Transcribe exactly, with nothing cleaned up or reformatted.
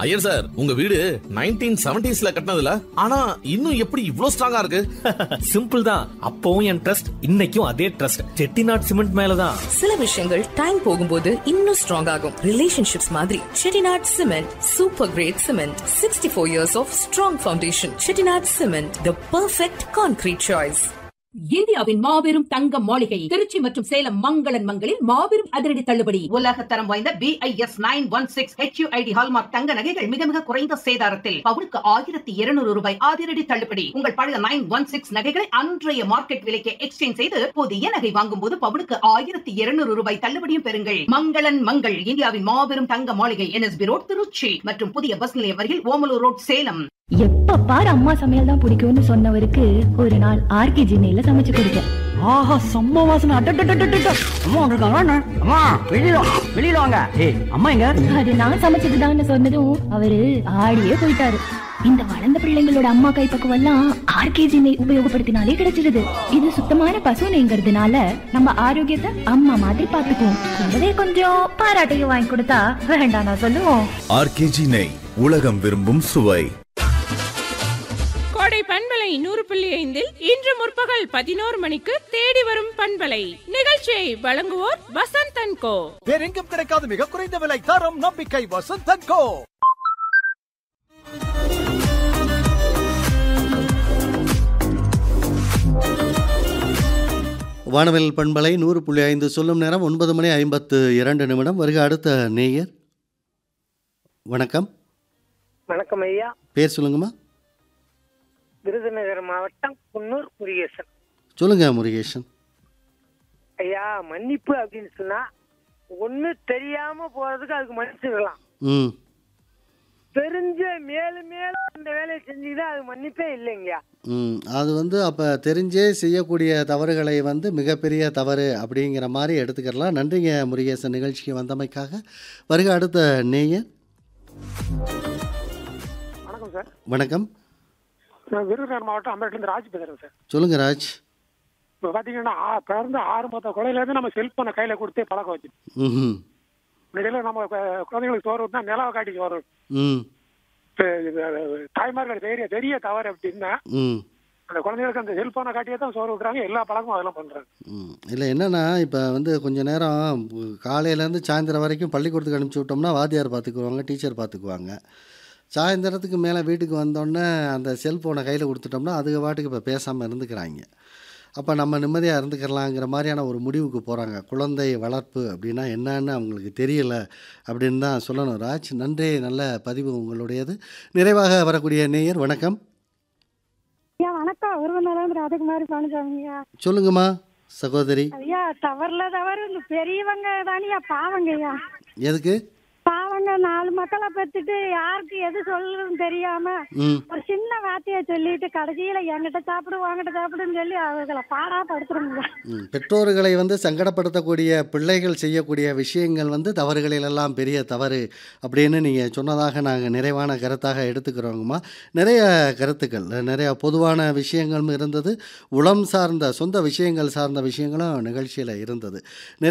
Iyer sir, உங்க வீடு nineteen செவன்டீஸ்ல கட்டினதுல ஆனா இன்னும் எப்படி இவ்ளோ ஸ்ட்ராங்கா இருக்கு? சிம்பிள் தான். அப்பவும் என் ட்ரஸ்ட், இன்னைக்கும் அதே ட்ரஸ்ட். செட்டிநாட் சிமெண்ட் மேலதான். சில விஷயங்கள் டைம் போகும்போது இன்னும் ஸ்ட்ராங் ஆகும். ரிலேஷன்ஷிப்ஸ் மாதிரி Chettinad cement super great cement. Sixty four years of strong foundation. Chettinad cement, the perfect concrete choice. இந்தியாவின் மாபெரும் தங்க மாளிகை திருச்சி மற்றும் சேலம் மங்களன் மங்களில் மாபெரும் அதிரடி தள்ளுபடி. உலக தரம் வாய்ந்த B I S nine one six H you I D hallmark தங்க நகைகள் மிக மிக குறைந்த சேதாரத்தில் பவுனுக்கு ஆயிரத்தி இருநூறு ரூபாய் அதிரடி தள்ளுபடி. உங்கள் பழைய நைன் ஒன் சிக்ஸ் நகைகளை அன்றைய மார்க்கெட் விலைக்கு எக்ஸ்சேஞ்ச் செய்து புதிய நகை வாங்கும் போது பவுனுக்கு ஆயிரத்தி இருநூறு ரூபாய் தள்ளுபடியும் பெறுங்கள். மங்களன் மங்கள், இந்தியாவின் மாபெரும் தங்க மாளிகை, N S B road, Trichy மற்றும் புதிய பஸ் நிலையம் அருகில் ஓமலூர் ரோட், சேலம். எப்ப பாரு அம்மா சமையல் தான் பிடிக்கும்னு சொன்னவருக்கு ஒரு நாள் ஆர்கே ஜினையில சமைச்சு கொடுத்தேன். ஆஹா, செம்ம வாசனை. அம்மா வந்திருக்காங்க. அம்மா வெளியில வெளியில வாங்க. ஏய், அம்மா எங்க? அது நான் சமைச்சதுதான்னு சொன்னதும் அவரு ஆடியே போயிட்டாரு. இந்த வளர்ந்த பிள்ளைங்களோட அம்மா கைப்பக்குவம் எல்லாம் ஆர்கே ஜினை உபயோகப்படுத்தினாலே கிடைச்சிருது. இது சுத்தமான பசு நெய்ங்கிறதுனால நம்ம ஆரோக்கியத்தை அம்மா மாதிரி பாத்துக்குவோம். கூடவே கொஞ்சம் பாராட்டையும் வாங்கி கொடுத்தா வேண்டாம் நான் சொல்லுவோம். ஆர்கே ஜினை, உலகம் விரும்பும் சுவை. கோடை பண்பலை நூறு புள்ளி ஐந்தில் இன்று முற்பகல் பதினோரு மணிக்கு தேடி வரும் பண்பலை நிகழ்ச்சியை வழங்குவோர் வசந்த் அண்ட் கோ. வேறெங்கும் கிடைக்காத மிக குறைந்த விலை, தரம், நம்பிக்கை, வசந்த் அண்ட் கோ. வானவில் பண்பலை நூறு புள்ளி ஐந்து சொல்லும் நேரம் ஒன்பது மணி ஐம்பத்து இரண்டு நிமிடம். வருக அடுத்த நேயர். வணக்கம். வணக்கம் ஐயா. பேர் சொல்லுங்கம்மா. விருதுநகர் மாவட்டம் குன்னூர் முருகேசன். சொல்லுங்க முருகேசன். ஐயா, மன்னிப்பு அப்படின்னு சொன்னா ஒண்ணு தெரியாம போறதுக்கு அதுக்கு மன்னிச்சுக்கலாம். ம். தெரிஞ்ச மேலும் மேலும் அந்த வேலையை செஞ்சுக்கிட்டா அது மன்னிப்பே இல்லைங்கய்யா. ம் அது வந்து அப்போ தெரிஞ்சே செய்யக்கூடிய தவறுகளை வந்து மிகப்பெரிய தவறு அப்படிங்கிற மாதிரி எடுத்துக்கலாம். நன்றிங்க முருகேசன், நிகழ்ச்சிக்கு வந்தமைக்காக. வருக அடுத்த நேயர். வணக்கம் சார். வணக்கம். நான் விருதுநகர் மாவட்டம் அம்பேட்லேருந்து ராஜ் பேசுறேன் சார். சொல்லுங்க ராஜ். இப்போ பார்த்தீங்கன்னா பிறந்த ஆறு மாத குழந்தையிலேருந்து நம்ம செல்போனை கையில் கொடுத்தே பழக்கம் வச்சு. ம். இடையில நம்ம குழந்தைங்களுக்கு சோறு ஊற்றினா நிலவை காட்டி சோறு. ம். தாய்மார்கள் தெரிய தெரிய தவறு அப்படின்னா அந்த குழந்தைங்களுக்கு அந்த செல்போனை காட்டியே தான் சோறு விட்டுறாங்க. எல்லா பழக்கமும் அதெல்லாம் பண்ணுறாங்க. ம் இல்லை என்னென்னா இப்போ வந்து கொஞ்சம் நேரம் காலையிலேருந்து சாயந்தரம் வரைக்கும் பள்ளிக்கூடத்துக்கு அனுப்பிச்சி விட்டோம்னா வாத்தியார் பார்த்துக்குவாங்க, டீச்சர் பார்த்துக்குவாங்க. சாயந்தரத்துக்கு மேலே வீட்டுக்கு வந்தோடனே அந்த செல்ஃபோனை கையில் கொடுத்துட்டோம்னா அதுக்கு பாட்டுக்கு இப்போ பேசாமல் இருந்துக்கிறாங்க. அப்போ நம்ம நிம்மதியாக இருந்துக்கிறலாங்கிற மாதிரியான ஒரு முடிவுக்கு போகிறாங்க. குழந்தை வளர்ப்பு அப்படின்னா என்னன்னு அவங்களுக்கு தெரியலை அப்படின்னு தான் சொல்லணும். ராஜ், நன்றி, நல்ல பதிவு உங்களுடையது. நிறைவாக வரக்கூடிய நேயர். வணக்கம். வணக்கம். உருவநலம் ராஜகுமாரி பழனிசாமியா. சொல்லுங்கம்மா சகோதரி. ஐயா, தவறுல தவறு பெரியவங்க தானியா பாவங்கய்யா. எதுக்கு பாவங்க? நாலு மக்களை பெற்றுட்டு யாருக்கு எது சொல்றதுன்னு தெரியாம ஒரு சின்ன வார்த்தையை சொல்லிட்டு கடைசியில என்கிட்ட சாப்பிடு வாங்கிட்ட சாப்பிடுன்னு சொல்லி அவர்களை பாடா படுத்துருங்க. பெற்றோர்களை வந்து சங்கடப்படுத்தக்கூடிய பிள்ளைகள் செய்யக்கூடிய விஷயங்கள் வந்து தவறுகளிலெல்லாம் பெரிய தவறு அப்படின்னு நீங்கள் சொன்னதாக நாங்கள் நிறைவான கருத்தாக எடுத்துக்கிறோங்கம்மா. நிறைய கருத்துக்கள், நிறைய பொதுவான விஷயங்களும் இருந்தது, உளம் சார்ந்த சொந்த விஷயங்கள் சார்ந்த விஷயங்களும் நிகழ்ச்சியில் இருந்தது.